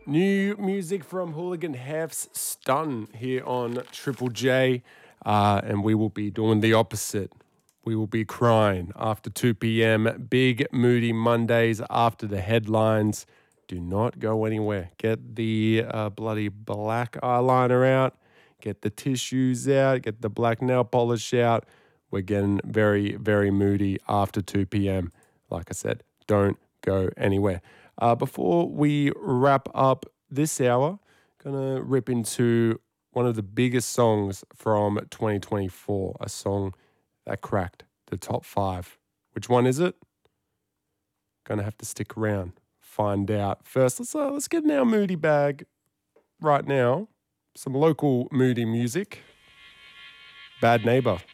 New music from Hooligan Hef's Stun here on Triple J, and we will be doing the opposite. We will be crying after 2 p.m. Big Moody Mondays after the headlines. Do not go anywhere. Get the bloody black eyeliner out. Get the tissues out. Get the black nail polish out. We're getting very, very moody after 2 p.m. Like I said, don't go anywhere. Before we wrap up this hour, gonna rip into one of the biggest songs from 2024, a song that cracked the top 5. Which one is it? Gonna have to stick around, find out. First, let's get in our moody bag right now. Some local moody music. Bad Neighbor.